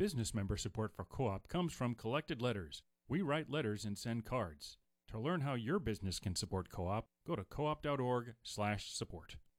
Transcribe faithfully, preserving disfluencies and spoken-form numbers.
Business member support for Co-op comes from Collected Letters. We write letters and send cards. To learn how your business can support Co-op, go to coop.org slash support.